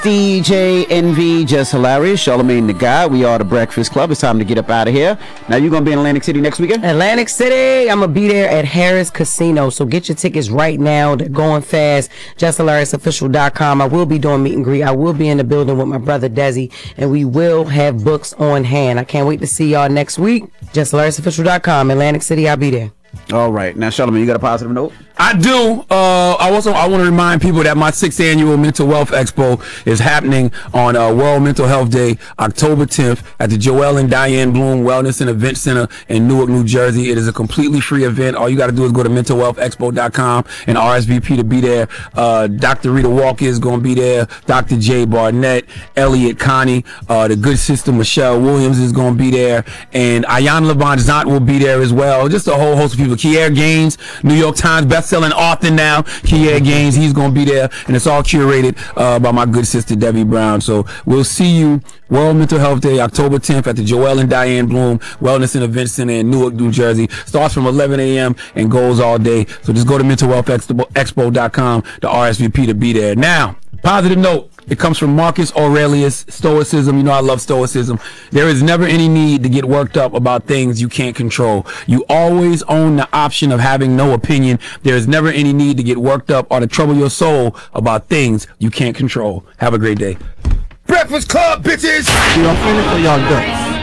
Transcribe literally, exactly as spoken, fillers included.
D J Envy, Just Hilarious, Charlamagne the Guy. We are the Breakfast Club. It's time to get up out of here. Now, you going to be in Atlantic City next weekend? Atlantic City. I'm going to be there at Harris Casino. So get your tickets right now. They're going fast. just hilarious official dot com. I will be doing meet and greet. I will be in the building with my brother Desi. And we will have books on hand. I can't wait to see y'all next week. just hilarious official dot com. Atlantic City. I'll be there. All right. Now, Charlamagne, you got a positive note? I do. Uh, I also I want to remind people that my sixth annual Mental Wealth Expo is happening on uh, World Mental Health Day, October tenth, at the Joel and Diane Bloom Wellness and Event Center in Newark, New Jersey. It is a completely free event. All you got to do is go to mental wealth expo dot com and R S V P to be there. Uh, Doctor Rita Walker is going to be there. Doctor Jay Barnett, Elliot Connie, uh, the good sister Michelle Williams is going to be there, and Ayan Levant will be there as well. Just a whole host of people. Kier Gaines, New York Times best-selling author now. Kier Gaines, he's going to be there, and it's all curated uh, by my good sister Debbie Brown. So we'll see you World Mental Health Day, October tenth, at the Joel and Diane Bloom Wellness and Event Center in Newark, New Jersey. Starts from eleven a.m. and goes all day. So just go to mental wealth expo dot com to R S V P to be there. Now, positive note. It comes from Marcus Aurelius, Stoicism. You know I love Stoicism. There is never any need to get worked up about things you can't control. You always own the option of having no opinion. There is never any need to get worked up or to trouble your soul about things you can't control. Have a great day. Breakfast Club, bitches! You all finished or y'all done?